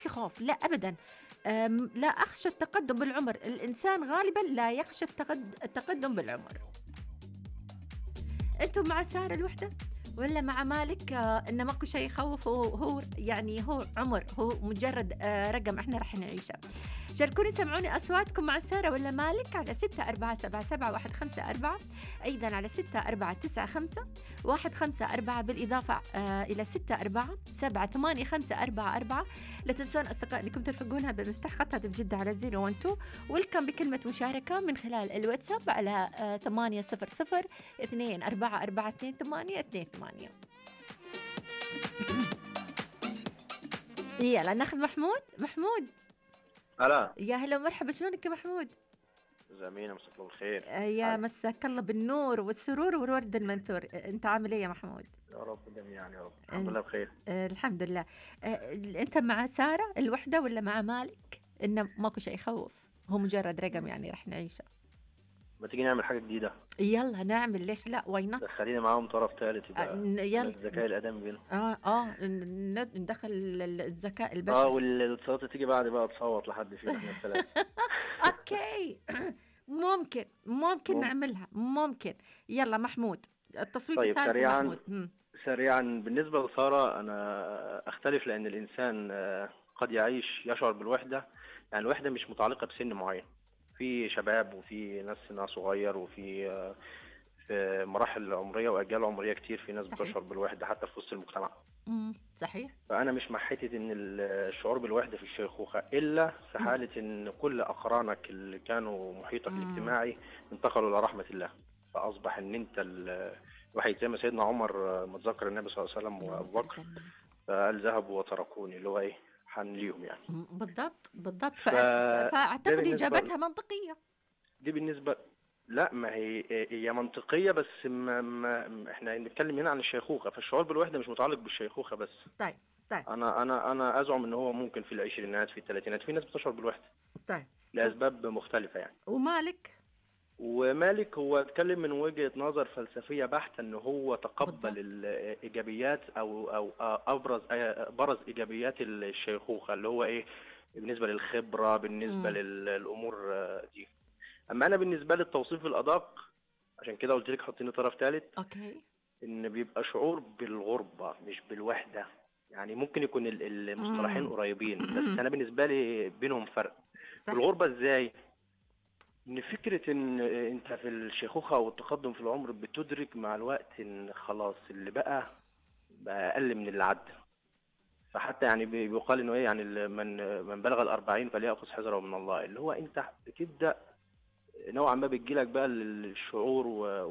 في خوف، لا أبدا. لا أخشى التقدم بالعمر، الإنسان غالبا لا يخشى التقدم بالعمر. أنتم مع سارة الوحدة ولا مع مالك؟ إنه ماكو شيء يخوف، هو يعني هو عمر، هو مجرد رقم إحنا رح نعيشه. شاركوني، سمعوني أصواتكم مع سارة ولا مالك على 64777154، أيضا على 64951541، بالإضافة إلى 64788544. لا تنسون أصدقاء أنكم ترفقونها بمفتاح خط هاتف جدة على 012، والكم بكلمة مشاركة من خلال الواتساب على 800244228. يلا ناخذ محمود. هلا. يا هلا ومرحبا، شلونك يا محمود؟ زميلة، مساك الله بالخير. يا مساك الله بالنور والسرور والورد المنثور. انت عامل ايه يا محمود؟ يا رب جميعا يا رب، الحمد لله بخير. الحمد لله. انت مع سارة الوحدة ولا مع مالك انه ماكو شيء يخوف، هو مجرد رقم يعني رح نعيشه؟ ما تيجي نعمل حاجة جديدة؟ يلا نعمل، ليش لا، واي نوت. خلينا معاهم طرف ثالث يبقى يلا الذكاء الآدمي بينهم. ندخل الذكاء البشري. والصوت تيجي بعد بقى تصوت لحد فينا احنا الثلاثة. اوكي. ممكن نعملها، ممكن. يلا محمود، التصويت طيب الثالث محمود. سريعا بالنسبة لسارة، أنا أختلف، لأن الإنسان قد يشعر بالوحدة. يعني الوحدة مش متعلقة بسن معين، في شباب وفي ناس سنها صغير، وفي في مراحل عمرية وأجيال عمرية كتير في ناس صحيح. بتشعر بالوحدة حتى في وسط المجتمع. صحيح. فأنا مش مع حتة إن الشعور بالوحدة في الشيخوخة، إلا في حالة إن كل أقرانك اللي كانوا محيطك الاجتماعي انتقلوا إلى رحمة الله، فأصبح إن أنت الوحيد، زي ما سيدنا عمر متذكر النبي صلى الله عليه وسلم وأبو بكر، فقال ذهبوا وتركوني، اللي هو إيه، حن ليهم يعني. بالضبط. فأعتقد إجابتها منطقية. دي بالنسبة، لا، ما هي منطقية، بس ما احنا بنتكلم هنا عن الشيخوخة، فالشعور بالوحدة مش متعلق بالشيخوخة بس. طيب. أنا أزعم إن هو ممكن في العشرينات، في الثلاثينات، في ناس بتشعر بالوحدة. طيب. لأسباب مختلفة يعني. ومالك هو اتكلم من وجهة نظر فلسفية بحتة، إن هو تقبل الإيجابيات أو برز إيجابيات الشيخوخة، اللي هو إيه، بالنسبة للخبرة، بالنسبة للأمور دي. أما أنا بالنسبة لي التوصيف الأدق، عشان كده قلت لك حطيني طرف ثالث. أوكي. إن بيبقى شعور بالغربة مش بالوحدة. يعني ممكن يكون المصطلحين قريبين، بس أنا بالنسبة لي بينهم فرق. الغربة إزاي؟ إن فكرة إن أنت في الشيخوخة أو التقدم في العمر بتدرك مع الوقت إن خلاص اللي بقى أقل من اللي عدى. فحتى يعني بيقال إنه إيه، يعني من بلغ 40 فليأخذ حذره من الله، اللي هو أنت بتبدأ نوعا ما بتجيلك بقى الشعور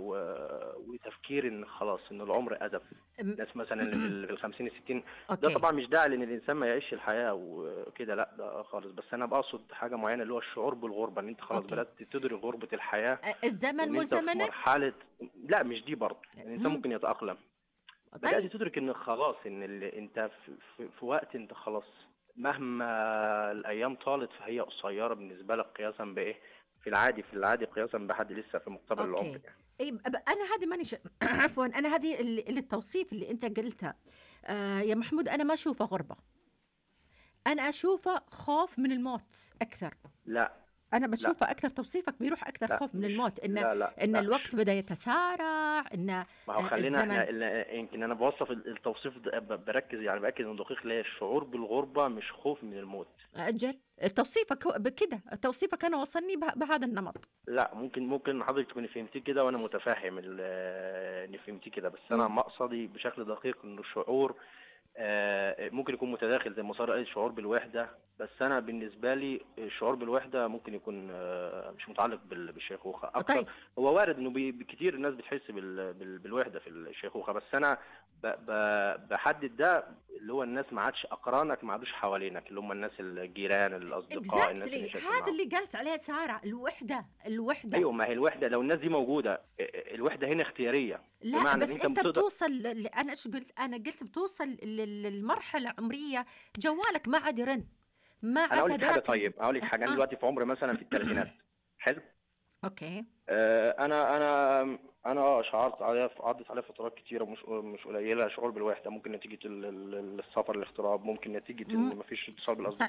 وتفكير ان خلاص ان العمر ادب. ناس مثلا اللي في ال50 60، ده طبعا مش داعي لان الانسان ما يعيش الحياه وكده، لا ده خالص، بس انا بقصد حاجه معينه، اللي هو الشعور بالغربه، ان انت خلاص بدات تدرك غربه الحياه. الزمن وزمنك، مرحله، لا مش دي برضه، يعني الانسان ممكن يتاقلم. بدات تدرك ان خلاص ان انت في وقت انت خلاص، مهما الايام طالت فهي قصيره بالنسبه لك قياسا بايه، في العادي قياسا بحد لسه في مقتبل العمر يعني. انا هذه ماني عفوا، انا هذه التوصيف اللي انت قلتها يا محمود، انا ما اشوفه غربة، انا اشوفه خوف من الموت اكثر. لا انا بشوفه اكثر، توصيفك بيروح اكثر خوف من الموت، ان الوقت بدا يتسارع، ان ما هو خلينا احنا يمكن انا بوصف التوصيف ده، بركز يعني باكد انه دقيق ليه. الشعور بالغربه مش خوف من الموت. اجل توصيفك بكده، توصيفك انا وصلني بهذا النمط. لا، ممكن حضرتك تكوني فهمتيه كده وانا متفاهم ان فهمتيه كده، بس انا مقصدي بشكل دقيق انه الشعور ممكن يكون متداخل، زي ما صار قال الشعور بالوحده، بس انا بالنسبه لي الشعور بالوحده ممكن يكون مش متعلق بالشيخوخه اكتر. طيب. هو وارد انه كتير الناس بتحس بالوحده في الشيخوخه، بس انا بحدد ده اللي هو الناس ما عادش اقرانك، ما عادوش حوالينك، اللي هم الناس الجيران الاصدقاء الناس اللي هذا اللي قالت عليه سارة، الوحده. ايوه، ما هي الوحده لو الناس دي موجوده، الوحده هنا اختياريه. لا بس انت بتوصل انا ايش قلت؟ انا قلت بتوصل للمرحله العمريه جوالك ما عاد يرن، ما عاد. انا اقول لك حاجه، طيب اقول لك حاجه، انا دلوقتي في عمر مثلا في الثلاثينات، حلو، أوكي. انا شعرت عليها، عدت عليها فترات كتيره مش قليله، شعور بالوحده، ممكن نتيجه السفر، الاغتراب، ممكن نتيجه ان م- مفيش اتصال صح. بالاصدقاء